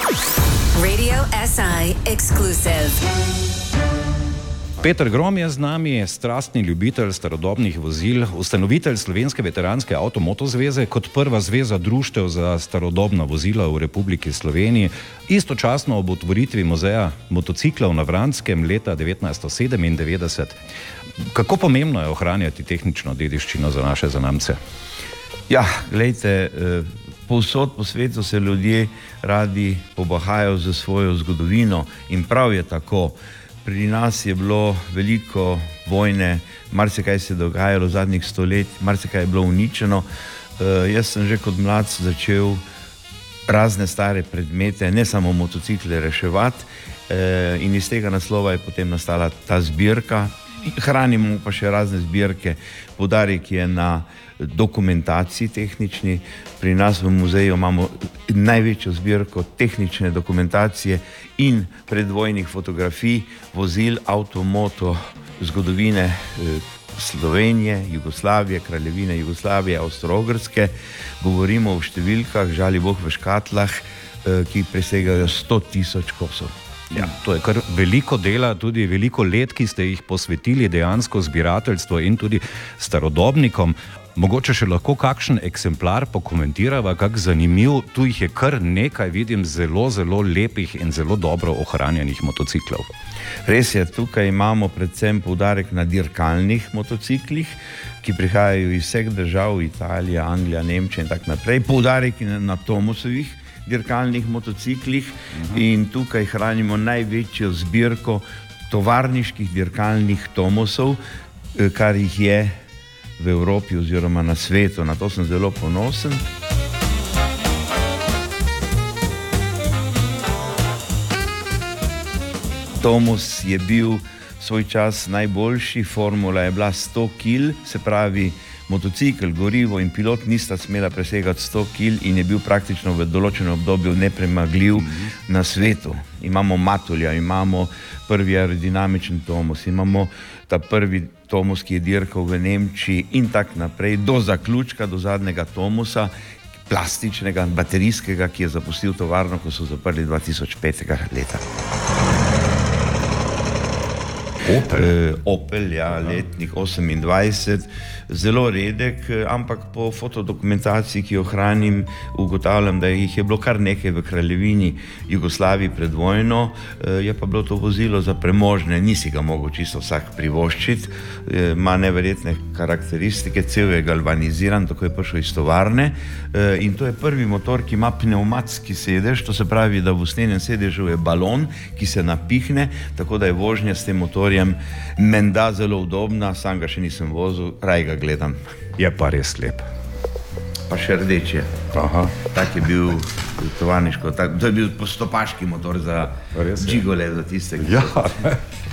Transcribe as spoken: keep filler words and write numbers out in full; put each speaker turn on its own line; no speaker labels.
Radio S I exclusive.
Peter Grom je z nami, strastni ljubitelj starodobnih vozil, ustanovitelj Slovenske veteranske avtomoto zveze kot prva zveza društev za starodobna vozila v Republiki Sloveniji, istočasno ob otvoritvi muzeja motociklov na Vranskem leta devetnajststo sedemindevetdeset. Kako pomembno je ohranjati tehnično dediščino za naše zanamce?
Ja, glejte, povsod po svetu se ljudje radi pobahajo za svojo zgodovino in prav je tako. Pri nas je bilo veliko vojne, marsikaj se je dogajalo v zadnjih sto let, marsikaj je bilo uničeno. Uh, jaz sem že kot mlad začel razne stare predmete, ne samo motocikle, reševati uh, in iz tega naslova je potem nastala ta zbirka. Hranimo pa še razne zbirke, poudarek je na dokumentaciji tehnični. Pri nas v muzeju imamo največjo zbirko tehnične dokumentacije in predvojnih fotografij, vozil, avtomoto, zgodovine Slovenije, Jugoslavije, Kraljevine Jugoslavije, Avstro-Ogrske. Govorimo o številkah, žali Bog, v škatlah, ki presegajo sto tisoč kosov.
Ja, to je kar veliko dela, tudi veliko let, ki ste jih posvetili dejansko zbirateljstvo in tudi starodobnikom. Mogoče še lahko kakšen eksemplar pokomentirava, kak zanimiv, tu jih je kar nekaj, vidim, zelo, zelo lepih in zelo dobro ohranjenih motociklov.
Res je, tukaj imamo predvsem poudarek na dirkalnih motociklih, ki prihajajo iz vseh držav, Italija, Anglija, Nemčija in tak naprej. Poudarek je na Tomosovih dirkalnih motociklih uh-huh. in tukaj hranimo največjo zbirko tovarniških dirkalnih Tomosov, kar jih je v Evropi oziroma na svetu. Na to sem zelo ponosen. Tomos je bil svoj čas najboljši, formula je bila sto kil, se pravi motocikl, gorivo in pilot nista smela presegati sto kil in je bil praktično v določenem obdobju nepremagljiv mm-hmm. na svetu. Imamo Matulja, imamo prvi aerodinamičen Tomos, imamo ta prvi Tomos, ki je dirkal v Nemčiji in tak naprej, do zaključka, do zadnjega Tomosa, plastičnega, baterijskega, ki je zapustil tovarno, ko so zaprli dva tisoč petega leta. Opel. Uh, Opel, ja, letnik osemindvajset, zelo redek, ampak po fotodokumentaciji, ki jo hranim, ugotavljam, da jih je bilo kar nekaj v Kraljevini Jugoslaviji pred vojno, uh, je pa bilo to vozilo za premožne, nisi ga mogel čisto vsak privoščiti, uh, ima neverjetne karakteristike, cel je galvaniziran, tako je prišel iz tovarne uh, in to je prvi motor, ki ima pneumatski sedež, to se pravi, da v usnjenem sedežu je balon, ki se napihne, tako da je vožnja s tem motorjem menda zelo udobna, sam ga še nisem vozil, raj ga gledam.
Je pa res lep.
Pa še rdeč je. Aha. Tak je bil tovarniško, tak, to je bil postopaški motor za džigole, za tiste.
Ja.